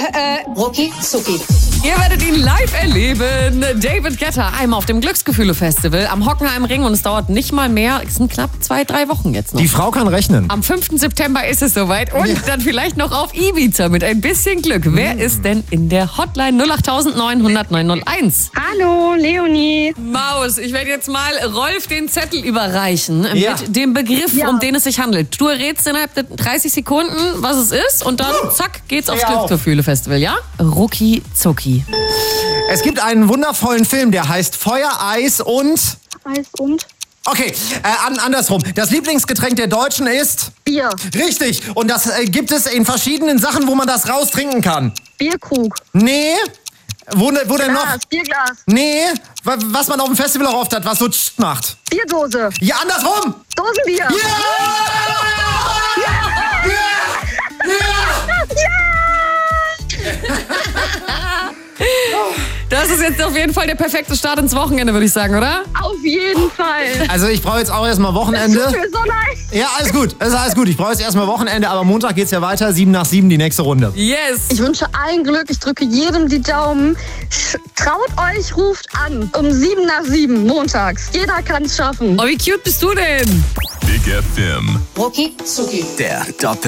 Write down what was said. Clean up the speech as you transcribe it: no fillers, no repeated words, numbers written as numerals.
Rucki Zucki. Ihr werdet ihn live erleben. David Guetta, einmal auf dem Glücksgefühle-Festival am Hockenheimring und es dauert nicht mal mehr, es sind knapp 2-3 Wochen jetzt noch. Die Frau kann rechnen. Am 5. September ist es soweit und dann vielleicht noch auf Ibiza mit ein bisschen Glück. Wer ist denn in der Hotline 08000 900 901? Hallo, Leonie. Maus, ich werde jetzt mal Rolf den Zettel überreichen Ja. mit dem Begriff, um den es sich handelt. Du errätst innerhalb der 30 Sekunden, was es ist und dann zack, geht's aufs Ja. Glücksgefühle-Festival, ja? Rucki Zucki. Es gibt einen wundervollen Film, der heißt Feuer, Eis und... Eis und Okay, andersrum. Das Lieblingsgetränk der Deutschen ist... Bier. Richtig. Und das gibt es in verschiedenen Sachen, wo man das raustrinken kann. Bierkrug. Nee. Wo denn noch? Glas, Bierglas. Nee. Was man auf dem Festival auch oft hat, was so tsch macht. Bierdose. Ja, andersrum. Dosenbier. Das ist jetzt auf jeden Fall der perfekte Start ins Wochenende, würde ich sagen, oder? Auf jeden Fall. Also ich brauche jetzt auch erstmal Wochenende. Das tut mir so leid. Ja, alles gut. Das ist alles gut. Ich brauche jetzt erstmal Wochenende, aber Montag geht's ja weiter. 7 nach 7 die nächste Runde. Yes! Ich wünsche allen Glück. Ich drücke jedem die Daumen. Traut euch, ruft an. Um 7 nach 7 montags. Jeder kann es schaffen. Oh, wie cute bist du denn? Big FM. Rucki Zucki. Der Doppel